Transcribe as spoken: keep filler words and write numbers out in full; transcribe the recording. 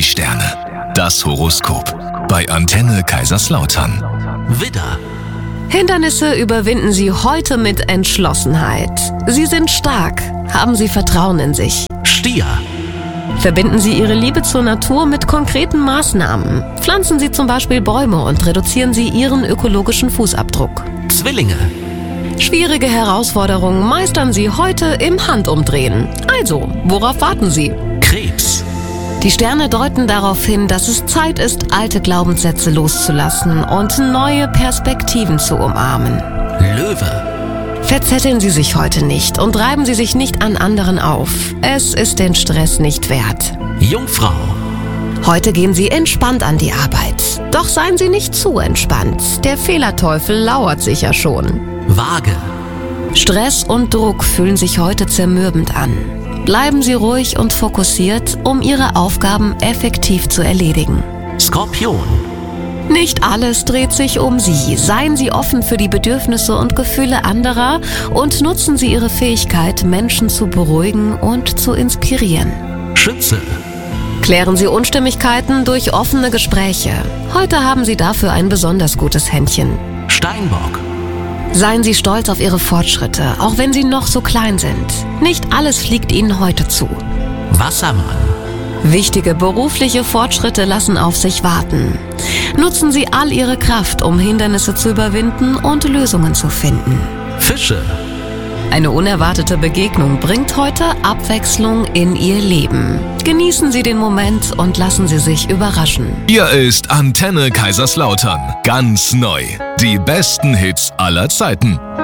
Die Sterne. Das Horoskop. Bei Antenne Kaiserslautern. Widder. Hindernisse überwinden Sie heute mit Entschlossenheit. Sie sind stark. Haben Sie Vertrauen in sich. Stier. Verbinden Sie Ihre Liebe zur Natur mit konkreten Maßnahmen. Pflanzen Sie zum Beispiel Bäume und reduzieren Sie Ihren ökologischen Fußabdruck. Zwillinge. Schwierige Herausforderungen meistern Sie heute im Handumdrehen. Also, worauf warten Sie? Krebs. Die Sterne deuten darauf hin, dass es Zeit ist, alte Glaubenssätze loszulassen und neue Perspektiven zu umarmen. Löwe. Verzetteln Sie sich heute nicht und reiben Sie sich nicht an anderen auf. Es ist den Stress nicht wert. Jungfrau. Heute gehen Sie entspannt an die Arbeit. Doch seien Sie nicht zu entspannt. Der Fehlerteufel lauert sicher schon. Waage. Stress und Druck fühlen sich heute zermürbend an. Bleiben Sie ruhig und fokussiert, um Ihre Aufgaben effektiv zu erledigen. Skorpion. Nicht alles dreht sich um Sie. Seien Sie offen für die Bedürfnisse und Gefühle anderer und nutzen Sie Ihre Fähigkeit, Menschen zu beruhigen und zu inspirieren. Schütze. Klären Sie Unstimmigkeiten durch offene Gespräche. Heute haben Sie dafür ein besonders gutes Händchen. Steinbock. Seien Sie stolz auf Ihre Fortschritte, auch wenn sie noch so klein sind. Nicht alles fliegt Ihnen heute zu. Wassermann. Wichtige berufliche Fortschritte lassen auf sich warten. Nutzen Sie all Ihre Kraft, um Hindernisse zu überwinden und Lösungen zu finden. Fische. Eine unerwartete Begegnung bringt heute Abwechslung in Ihr Leben. Genießen Sie den Moment und lassen Sie sich überraschen. Hier ist Antenne Kaiserslautern. Ganz neu. Die besten Hits aller Zeiten.